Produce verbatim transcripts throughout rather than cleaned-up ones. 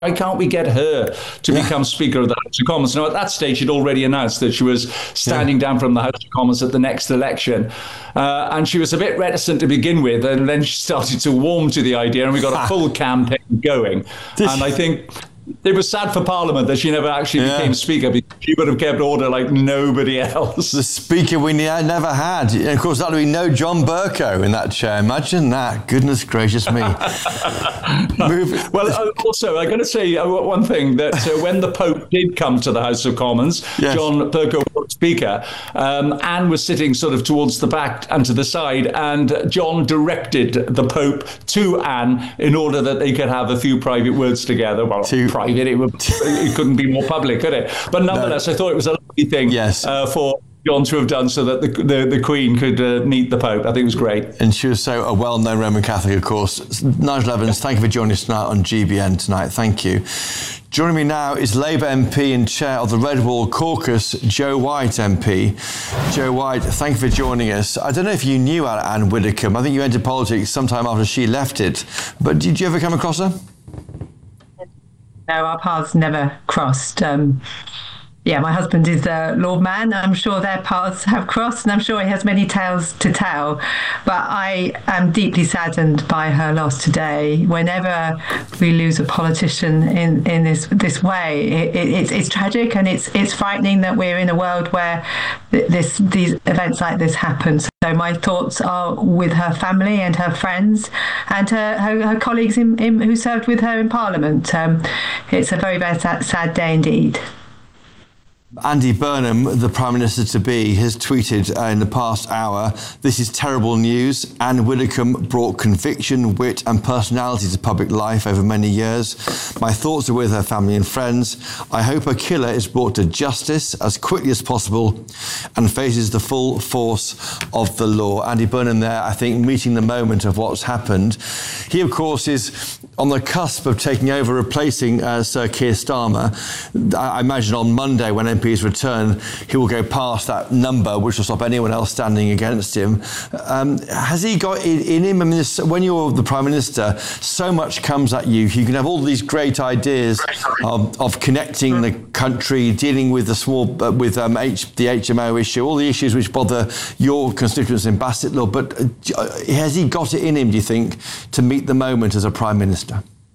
why can't we get her to yeah. become Speaker of the House of Commons? Now, at that stage, she'd already announced that she was standing yeah. down from the House of Commons at the next election. Uh, and she was a bit reticent to begin with, and then she started to warm to the idea, and we got a full campaign going. And I think it was sad for Parliament that she never actually yeah. became Speaker, because she would have kept order like nobody else. The Speaker we never had. And of course, that would be no John Bercow in that chair. Imagine that. Goodness gracious me. Move. Well, also, I'm going to say one thing, that uh, when the Pope did come to the House of Commons, yes. John Bercow was Speaker, um, Anne was sitting sort of towards the back and to the side, and John directed the Pope to Anne in order that they could have a few private words together. Well, to- private, it, would, it couldn't be more public, could it? But nonetheless, no. I thought it was a lovely thing yes. uh, for John to have done, so that the the, the Queen could uh, meet the Pope. I think it was great. And she was so a well-known Roman Catholic, of course. Nigel Evans, thank you for joining us tonight on G B N tonight. Thank you. Joining me now is Labour M P and Chair of the Red Wall Caucus, Jo White M P. Jo White, thank you for joining us. I don't know if you knew Anne Widdecombe. I think you entered politics sometime after she left it. But did you ever come across her? No, our paths never crossed. Um, yeah, my husband is a Lord Man. I'm sure their paths have crossed, and I'm sure he has many tales to tell. But I am deeply saddened by her loss today. Whenever we lose a politician in, in this this way, it, it, it's it's tragic, and it's it's frightening that we're in a world where this these events like this happen. So my thoughts are with her family and her friends and her, her, her colleagues in, in, who served with her in Parliament. Um, it's a very, very sad, sad day indeed. Andy Burnham, the Prime Minister-to-be, has tweeted uh, in the past hour, "This is terrible news. Anne Widdecombe brought conviction, wit and personality to public life over many years. My thoughts are with her family and friends. I hope her killer is brought to justice as quickly as possible and faces the full force of the law." Andy Burnham there, I think, meeting the moment of what's happened. He, of course, is on the cusp of taking over, replacing uh, Sir Keir Starmer. I imagine on Monday, when M P's return, he will go past that number, which will stop anyone else standing against him. Um, has he got in, in him? I mean, this, when you're the Prime Minister, so much comes at you. You can have all these great ideas of, of connecting the country, dealing with the small, uh, with um, H, the H M O issue, all the issues which bother your constituents in Bassetlaw. But uh, has he got it in him, do you think, to meet the moment as a Prime Minister?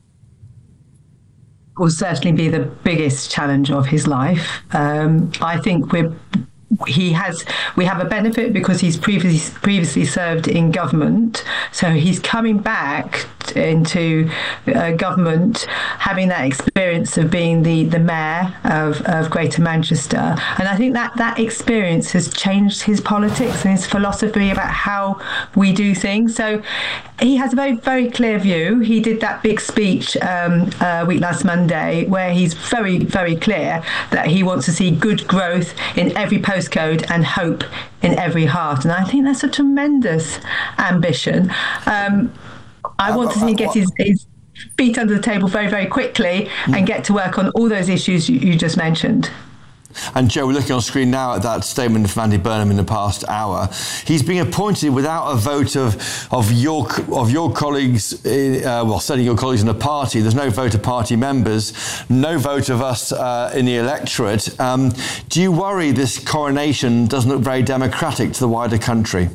Will certainly be the biggest challenge of his life. Um, I think we're he has we have a benefit because he's previously previously served in government, so he's coming back into uh, government having that experience of being the the mayor of, of Greater Manchester, and I think that that experience has changed his politics and his philosophy about how we do things. So he has a very very clear view. He did that big speech um, uh, week last Monday where he's very very clear that he wants to see good growth in every postcode and hope in every heart, and I think that's a tremendous ambition. Um, I want to see him get his, his feet under the table very, very quickly and get to work on all those issues you, you just mentioned. And Jo, we're looking on screen now at that statement from Andy Burnham in the past hour. He's being appointed without a vote of of your of your colleagues, uh, well, certainly your colleagues in the party. There's no vote of party members, no vote of us uh, in the electorate. Um, do you worry this coronation doesn't look very democratic to the wider country?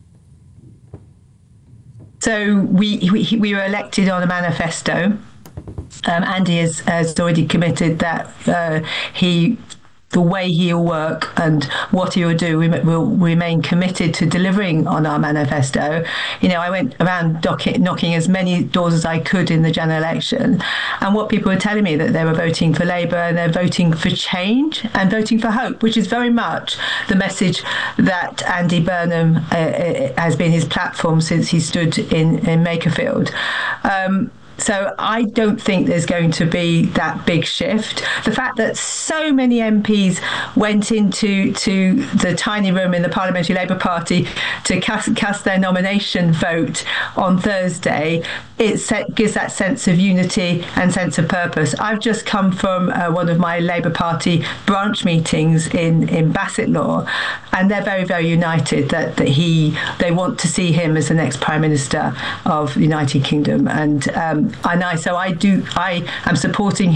So we, we we were elected on a manifesto. Um, Andy has, has already committed that uh, he, the way he'll work and what he will do, we will remain committed to delivering on our manifesto. You know, I went around docking, knocking as many doors as I could in the general election, and what people were telling me that they were voting for Labour and they're voting for change and voting for hope, which is very much the message that Andy Burnham uh, has been his platform since he stood in, in Makerfield. Um, So I don't think there's going to be that big shift. The fact that so many M Ps went into to the tiny room in the Parliamentary Labour Party to cast, cast their nomination vote on Thursday, it set, gives that sense of unity and sense of purpose. I've just come from uh, one of my Labour Party branch meetings in, in Bassetlaw, and they're very, very united that, that he they want to see him as the next Prime Minister of the United Kingdom. And um, um, and I so I do I am supporting